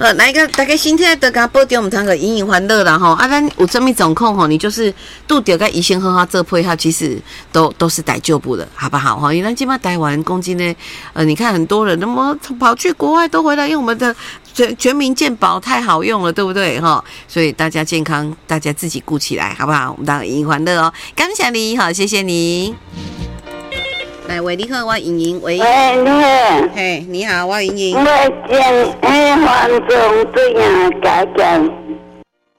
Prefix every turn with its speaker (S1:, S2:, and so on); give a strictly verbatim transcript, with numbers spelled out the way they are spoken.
S1: 呃，来个大家身体都甲保重，唔通个隐隐欢乐啦吼。啊，咱有这么状况吼，你就是拄着个医生好好做配合，其实都都是逮救不的，好不好哈？因为咱今嘛台湾公斤呢，呃，你看很多人那么跑去国外都回来，因为我们的全全民健保太好用了，对不对哈？所以大家健康，大家自己顾起来，好不好？我们当然隐隐欢乐哦，感谢你，好，谢谢你。来，喂，你好，我莹莹，喂，
S2: 喂，你好，
S1: 嘿，你好，我莹莹。
S2: 我讲，迄黄总对呀，改改。